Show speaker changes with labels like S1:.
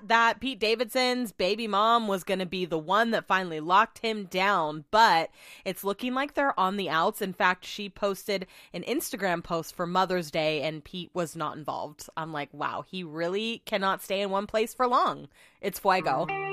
S1: that Pete Davidson's baby mom was going to be the one that finally locked him down, but it's looking like they're on the outs. In fact, she posted an Instagram post for Mother's Day, and Pete was not involved. I'm like, wow, he really cannot stay in one place for long. It's Fuego.